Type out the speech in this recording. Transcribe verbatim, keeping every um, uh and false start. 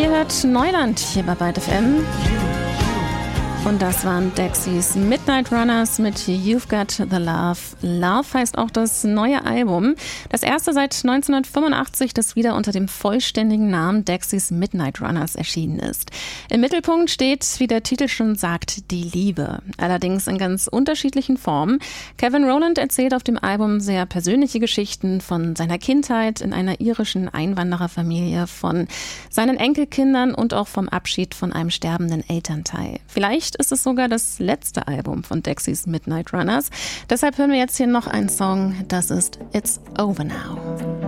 hört Neuland hier bei Byte F M. Und das waren Dexys Midnight Runners mit You've Got the Love. Love heißt auch das neue Album. Das erste seit neunzehnhundertfünfundachtzig, das wieder unter dem vollständigen Namen Dexys Midnight Runners erschienen ist. Im Mittelpunkt steht, wie der Titel schon sagt, die Liebe. Allerdings in ganz unterschiedlichen Formen. Kevin Rowland erzählt auf dem Album sehr persönliche Geschichten von seiner Kindheit in einer irischen Einwandererfamilie, von seinen Enkelkindern und auch vom Abschied von einem sterbenden Elternteil. Vielleicht ist es sogar das letzte Album von Dexys Midnight Runners. Deshalb hören wir jetzt hier noch einen Song, das ist It's Over Now.